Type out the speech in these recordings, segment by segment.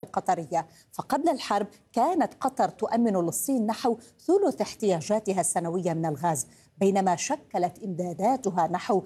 القطرية، فقبل الحرب كانت قطر تؤمن للصين نحو ثلث احتياجاتها السنوية من الغاز، بينما شكلت إمداداتها نحو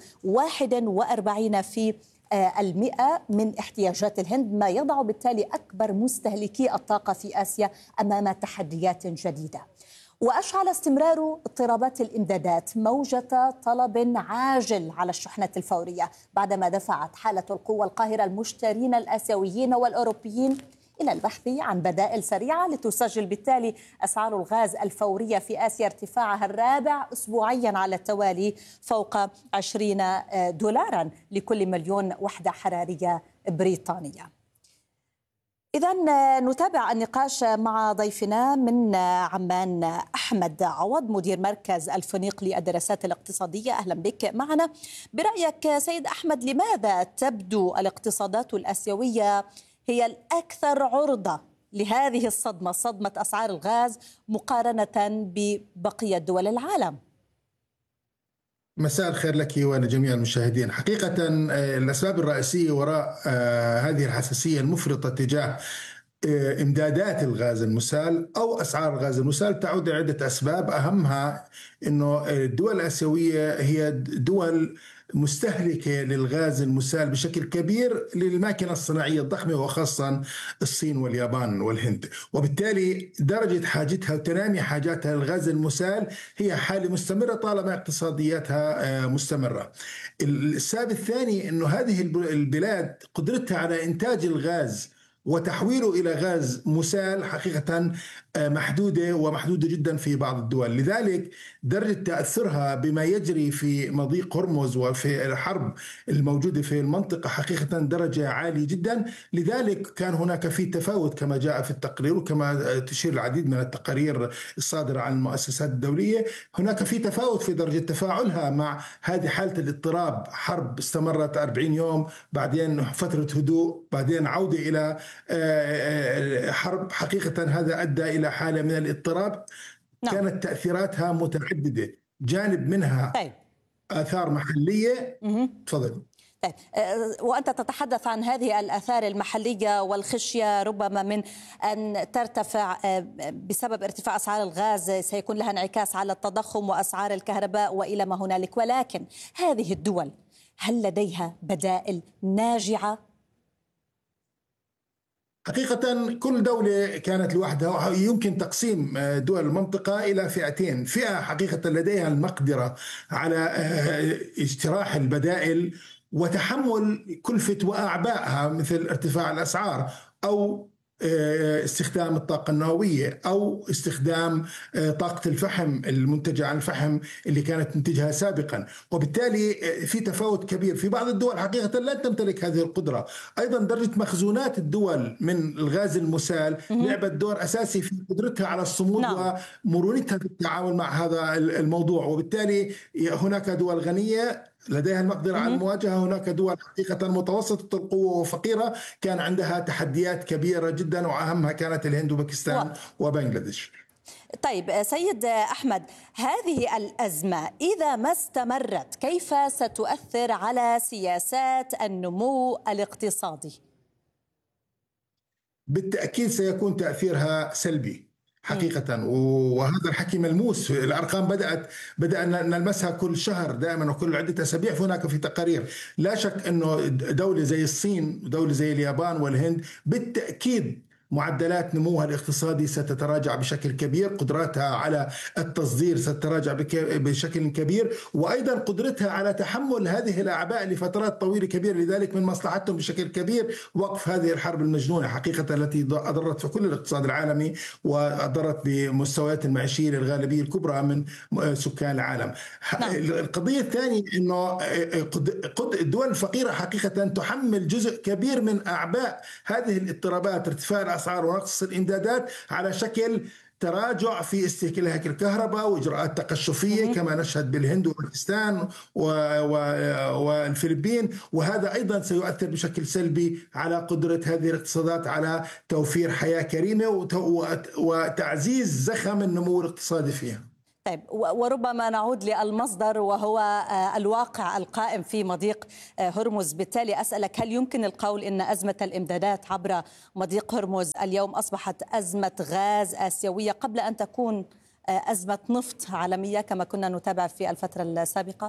41% من احتياجات الهند، ما يضع بالتالي أكبر مستهلكي الطاقة في آسيا أمام تحديات جديدة. وأشعل استمرار اضطرابات الإمدادات موجة طلب عاجل على الشحنة الفورية، بعدما دفعت حالة القوة القاهرة المشترين الآسيويين والأوروبيين إلى البحث عن بدائل سريعة لتسجل بالتالي أسعار الغاز الفورية في آسيا ارتفاعها الرابع أسبوعيا على التوالي فوق 20 دولارا لكل مليون وحدة حرارية بريطانية. إذن نتابع النقاش مع ضيفنا من عمان أحمد عوض، مدير مركز الفنيق للدراسات الاقتصادية. أهلا بك معنا. برأيك سيد أحمد، لماذا تبدو الاقتصادات الآسيوية هي الأكثر عرضة لهذه الصدمة، صدمة أسعار الغاز، مقارنة ببقية دول العالم؟ مساء الخير لك ولجميع المشاهدين. حقيقة الأسباب الرئيسية وراء هذه الحساسية المفرطة تجاه إمدادات الغاز المسال أو أسعار الغاز المسال تعود لعدة أسباب، أهمها أنه الدول الآسيوية هي دول مستهلكة للغاز المسال بشكل كبير للماكينة الصناعية الضخمة، وخاصة الصين واليابان والهند، وبالتالي درجة حاجتها وتنامي حاجاتها للغاز المسال هي حالة مستمرة طالما اقتصادياتها مستمرة. السبب الثاني أنه هذه البلاد قدرتها على إنتاج الغاز وتحويله إلى غاز مسال حقيقة محدودة ومحدودة جدا في بعض الدول، لذلك درجة تأثرها بما يجري في مضيق هرمز وفي الحرب الموجودة في المنطقة حقيقة درجة عالية جدا. لذلك كان هناك في تفاوت كما جاء في التقرير وكما تشير العديد من التقارير الصادرة عن المؤسسات الدولية، هناك في تفاوت في درجة تفاعلها مع هذه حالة الاضطراب. حرب استمرت 40 يوم، بعدين فترة هدوء، بعدين عودة إلى حرب. حقيقة هذا أدى إلى حالة من الاضطراب. كانت تأثيراتها متعددة، جانب منها آثار محلية. تفضل. طيب، وأنت تتحدث عن هذه الآثار المحلية والخشية ربما من أن ترتفع بسبب ارتفاع أسعار الغاز، سيكون لها انعكاس على التضخم وأسعار الكهرباء وإلى ما هنالك، ولكن هذه الدول هل لديها بدائل ناجعة؟ حقيقة كل دولة كانت لوحدها. يمكن تقسيم دول المنطقة إلى فئتين: فئة حقيقة لديها المقدرة على اجتراح البدائل وتحمل كلفة وأعبائها مثل ارتفاع الأسعار، أو استخدام الطاقة النووية، أو استخدام طاقة الفحم المنتجة عن الفحم اللي كانت تنتجها سابقا. وبالتالي في تفاوت كبير. في بعض الدول حقيقة لا تمتلك هذه القدرة. أيضا درجة مخزونات الدول من الغاز المسال لعبت دور أساسي في قدرتها على الصمود ومرونتها في التعامل مع هذا الموضوع. وبالتالي هناك دول غنية لديها المقدرة على المواجهة، هناك دول حقيقة متوسطة القوة وفقيرة كان عندها تحديات كبيرة جدا، وأهمها كانت الهند وباكستان وبنغلاديش. طيب سيد أحمد، هذه الأزمة إذا ما استمرت كيف ستؤثر على سياسات النمو الاقتصادي؟ بالتأكيد سيكون تأثيرها سلبي حقيقة، وهذا الحكي ملموس. الأرقام بدأنا نلمسها كل شهر دائما وكل عدة أسابيع. هناك في تقارير لا شك أنه دولة زي الصين ودولة زي اليابان والهند بالتأكيد معدلات نموها الاقتصادي ستتراجع بشكل كبير، قدراتها على التصدير ستتراجع بشكل كبير، وأيضا قدرتها على تحمل هذه الأعباء لفترات طويلة كبيرة. لذلك من مصلحتهم بشكل كبير وقف هذه الحرب المجنونة حقيقة التي أضرت في كل الاقتصاد العالمي وأضرت بمستويات المعيشية للغالبية الكبرى من سكان العالم. القضية الثانية أنه الدول الفقيرة حقيقة تحمل جزء كبير من أعباء هذه الاضطرابات، ارتفاع الأسعار ونقص الإمدادات، على شكل تراجع في استهلاك الكهرباء وإجراءات تقشفية كما نشهد بالهند وباكستان والفلبين. وهذا أيضا سيؤثر بشكل سلبي على قدرة هذه الاقتصادات على توفير حياة كريمة وتعزيز زخم النمو الاقتصادي فيها. طيب، وربما نعود للمصدر وهو الواقع القائم في مضيق هرمز. بالتالي أسألك، هل يمكن القول أن أزمة الإمدادات عبر مضيق هرمز اليوم أصبحت أزمة غاز آسيوية قبل أن تكون أزمة نفط عالمية كما كنا نتابع في الفترة السابقة؟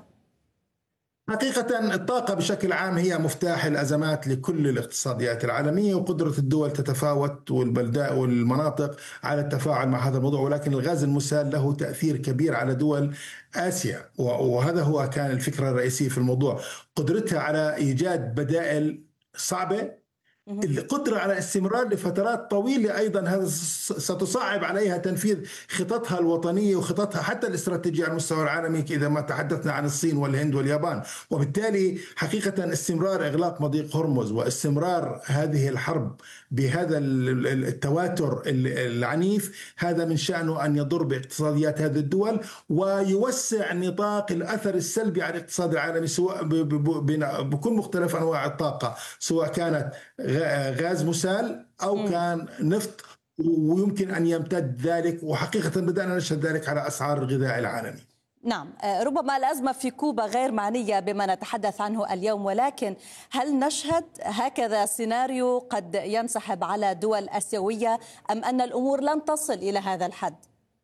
حقيقة الطاقة بشكل عام هي مفتاح الأزمات لكل الاقتصاديات العالمية، وقدرة الدول تتفاوت والبلدان والمناطق على التفاعل مع هذا الموضوع، ولكن الغاز المسال له تأثير كبير على دول آسيا، وهذا هو كان الفكرة الرئيسية في الموضوع، قدرتها على إيجاد بدائل صعبة، القدرة على استمرار لفترات طويلة. أيضا هذا ستصعب عليها تنفيذ خططها الوطنية وخططها حتى الاستراتيجية على المستوى العالمي إذا ما تحدثنا عن الصين والهند واليابان. وبالتالي حقيقة استمرار إغلاق مضيق هرمز واستمرار هذه الحرب بهذا التواتر العنيف، هذا من شأنه أن يضر باقتصاديات هذه الدول ويوسع نطاق الأثر السلبي على الاقتصاد العالمي، سواء بكل مختلف أنواع الطاقة، سواء كانت غاز مسال أو كان نفط، ويمكن أن يمتد ذلك، وحقيقة بدأنا نشهد ذلك على أسعار الغذاء العالمي. نعم، ربما الأزمة في كوبا غير معنية بما نتحدث عنه اليوم، ولكن هل نشهد هكذا سيناريو قد ينسحب على دول آسيوية أم أن الأمور لن تصل إلى هذا الحد؟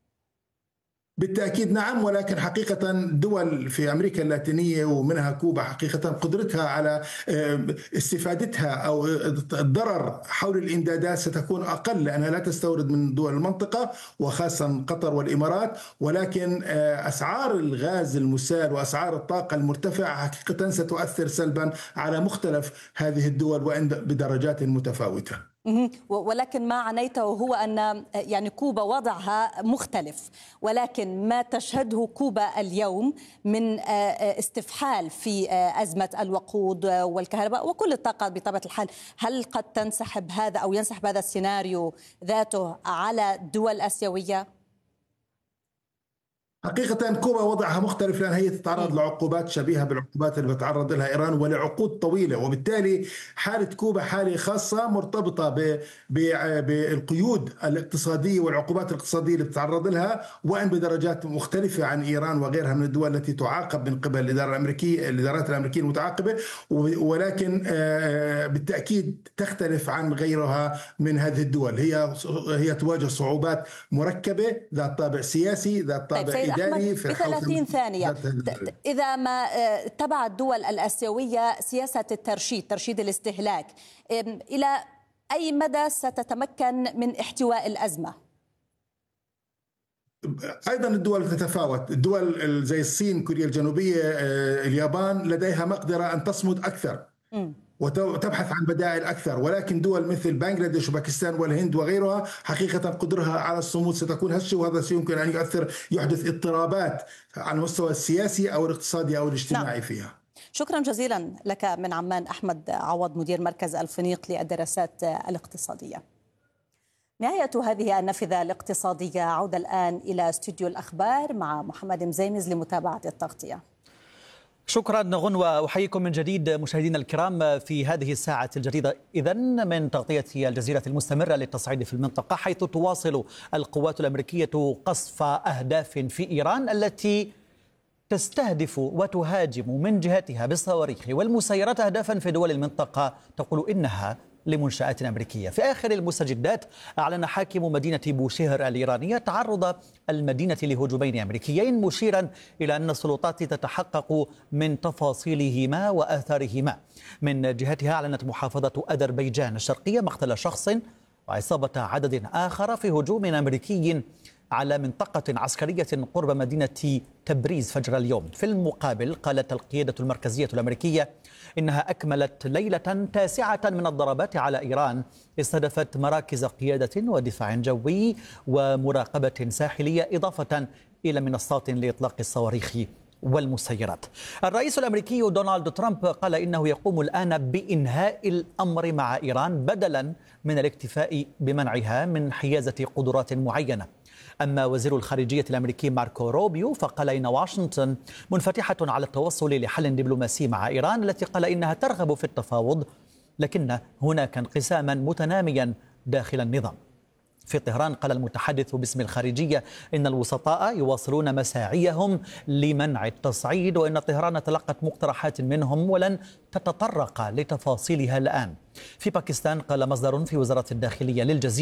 بالتأكيد نعم، ولكن حقيقة دول في أمريكا اللاتينية ومنها كوبا حقيقة قدرتها على استفادتها أو الضرر حول الإمدادات ستكون أقل، لأنها لا تستورد من دول المنطقة وخاصة قطر والإمارات، ولكن أسعار الغاز المسال وأسعار الطاقة المرتفعة حقيقة ستؤثر سلبا على مختلف هذه الدول وإن بدرجات متفاوتة. ولكن ما عنيته هو أن يعني كوبا وضعها مختلف، ولكن ما تشهده كوبا اليوم من استفحال في أزمة الوقود والكهرباء وكل الطاقة بطبيعة الحال، هل قد تنسحب هذا أو ينسحب هذا السيناريو ذاته على دول آسيوية؟ حقيقة كوبا وضعها مختلف، لأن هي تتعرض لعقوبات شبيهة بالعقوبات اللي بتعرض لها إيران ولعقود طويلة، وبالتالي حالة كوبا حالة خاصة مرتبطة بالقيود الاقتصادية والعقوبات الاقتصادية اللي بتتعرض لها، وإن بدرجات مختلفة عن إيران وغيرها من الدول التي تعاقب من قبل الإدارات الأمريكية المتعاقبة، ولكن بالتأكيد تختلف عن غيرها من هذه الدول. هي تواجه صعوبات مركبة ذات طابع سياسي، ذات طابع أحمد، في 30 ثانية، إذا ما تبع الدول الآسيوية سياسة ترشيد الاستهلاك، إلى أي مدى ستتمكن من احتواء الأزمة؟ أيضا الدول تتفاوت، الدول زي الصين، كوريا الجنوبية، اليابان لديها مقدرة أن تصمد أكثر وتبحث عن بدائل أكثر، ولكن دول مثل بنغلاديش وباكستان والهند وغيرها حقيقة قدرها على الصمود ستكون هشة، وهذا سيمكن أن يحدث اضطرابات على المستوى السياسي أو الاقتصادي أو الاجتماعي فيها. شكرا جزيلا لك من عمان أحمد عوض، مدير مركز الفينيق للدراسات الاقتصادية. نهاية هذه النافذة الاقتصادية، عودة الآن إلى استوديو الأخبار مع محمد مزيمز لمتابعة التغطية. شكرا غنوة، أحييكم من جديد مشاهدينا الكرام في هذه الساعة الجديدة إذن من تغطية الجزيرة المستمرة للتصعيد في المنطقة، حيث تواصل القوات الأمريكية قصف أهداف في إيران التي تستهدف وتهاجم من جهتها بالصواريخ والمسيرات أهدافا في دول المنطقة تقول إنها لمنشآت أمريكية. في آخر المستجدات أعلن حاكم مدينة بوشهر الإيرانية تعرض المدينة لهجومين أمريكيين، مشيرا إلى أن السلطات تتحقق من تفاصيلهما وآثارهما. من جهتها أعلنت محافظة أذربيجان الشرقية مقتل شخص وإصابة عدد آخر في هجوم أمريكي على منطقة عسكرية قرب مدينة تبريز فجر اليوم. في المقابل قالت القيادة المركزية الأمريكية إنها أكملت ليلة تاسعة من الضربات على إيران استهدفت مراكز قيادة ودفاع جوي ومراقبة ساحلية، إضافة إلى منصات لإطلاق الصواريخ والمسيرات. الرئيس الأمريكي دونالد ترامب قال إنه يقوم الآن بإنهاء الأمر مع إيران بدلا من الاكتفاء بمنعها من حيازة قدرات معينة. أما وزير الخارجية الأمريكي ماركو روبيو فقال إن واشنطن منفتحة على التوصل لحل دبلوماسي مع إيران، التي قال إنها ترغب في التفاوض، لكن هناك انقساما متناميا داخل النظام. في طهران قال المتحدث باسم الخارجية إن الوسطاء يواصلون مساعيهم لمنع التصعيد، وإن طهران تلقت مقترحات منهم ولن تتطرق لتفاصيلها الآن. في باكستان قال مصدر في وزارة الداخلية للجزيرة